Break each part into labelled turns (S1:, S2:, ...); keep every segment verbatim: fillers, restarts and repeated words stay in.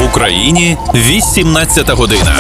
S1: В Україні вісімнадцята година.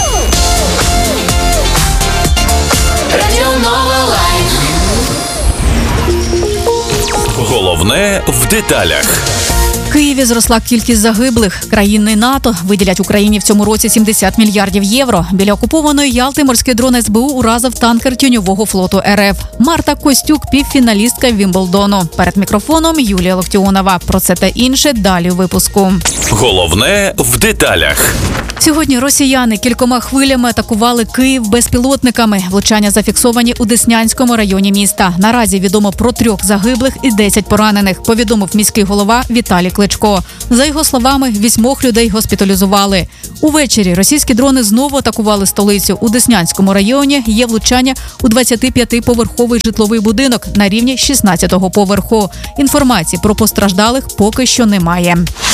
S1: Головне в деталях.
S2: В Києві зросла кількість загиблих. Країни НАТО виділять Україні в цьому році сімдесят мільярдів євро. Біля окупованої Ялти морський дрон ес бе у уразив танкер тіньового флоту ер еф. Марта Костюк – півфіналістка Вімблдону. Перед мікрофоном Юлія Локтіонова. Про це та інше далі у випуску.
S1: Головне в деталях.
S2: Сьогодні росіяни кількома хвилями атакували Київ безпілотниками. Влучання зафіксовані у Деснянському районі міста. Наразі відомо про трьох загиблих і десять поранених, повідомив міський голова Віталій Кличко. За його словами, вісьмох людей госпіталізували. Увечері російські дрони знову атакували столицю. У Деснянському районі є влучання у двадцятип'ятиповерховий житловий будинок на рівні шістнадцятого поверху. Інформації про постраждалих поки що немає.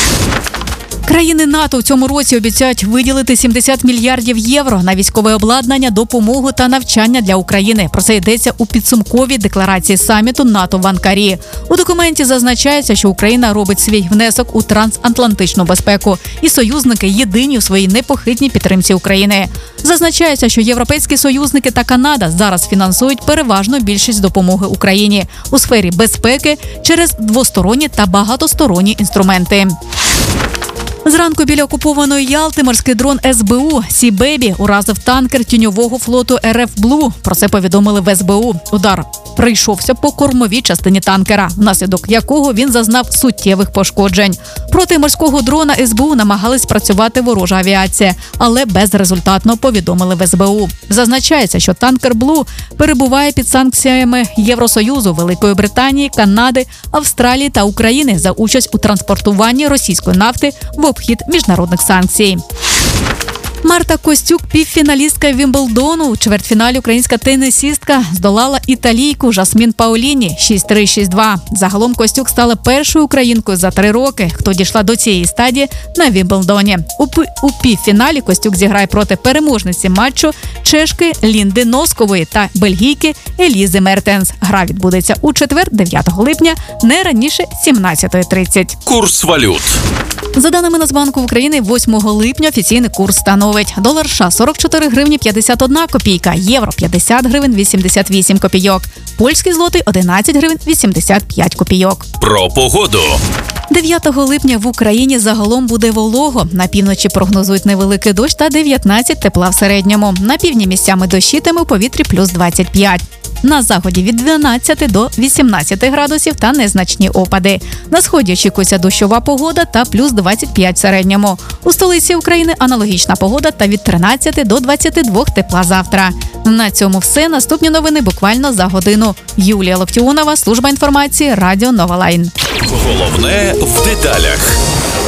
S2: Країни НАТО в цьому році обіцяють виділити сімдесят мільярдів євро на військове обладнання, допомогу та навчання для України. Про це йдеться у підсумковій декларації саміту НАТО в Анкарі. У документі зазначається, що Україна робить свій внесок у трансатлантичну безпеку, і союзники єдині у своїй непохитній підтримці України. Зазначається, що європейські союзники та Канада зараз фінансують переважну більшість допомоги Україні у сфері безпеки через двосторонні та багатосторонні інструменти. Зранку біля окупованої Ялти морський дрон ес бе у «Сі Бейбі» уразив танкер тіньового флоту ер еф «Блу». Про це повідомили в ес бе у. Удар прийшовся по кормовій частині танкера, внаслідок якого він зазнав суттєвих пошкоджень. Проти морського дрона ес бе у намагались працювати ворожа авіація, але безрезультатно, повідомили в ес бе у. Зазначається, що танкер «Блу» перебуває під санкціями Євросоюзу, Великої Британії, Канади, Австралії та України за участь у транспортуванні російської нафти в обхід міжнародних санкцій. Марта Костюк – півфіналістка Вімблдону. У чвертьфіналі українська тенісістка здолала італійку Жасмін Паоліні шість три - шість два. Загалом Костюк стала першою українкою за три роки, хто дійшла до цієї стадії на Вімблдоні. У, у півфіналі Костюк зіграє проти переможниці матчу чешки Лінди Носкової та бельгійки Елізи Мертенс. Гра відбудеться у четвер, дев'ятого липня, не раніше сімнадцятої тридцять.
S1: Курс валют.
S2: За даними Нацбанку України, восьмого липня офіційний курс становить: долар США – сорок чотири гривні п'ятдесят одна копійка, євро – п'ятдесят гривень вісімдесят вісім копійок, польський злотий – одинадцять гривень вісімдесят п'ять копійок.
S1: Про погоду.
S2: дев'ятого липня в Україні загалом буде волого. На півночі прогнозують невеликий дощ та дев'ятнадцять тепла в середньому. На півдні місцями дощитиме, у повітрі плюс двадцять п'ять. На заході від дванадцяти до вісімнадцяти градусів та незначні опади. На сході очікується дощова погода та плюс двадцять п'ять в середньому. У столиці України аналогічна погода та від тринадцяти до двадцяти двох тепла завтра. На цьому все. Наступні новини буквально за годину. Юлія Локтіонова, служба інформації, Радіо Нова Лайн.
S1: Головне в деталях.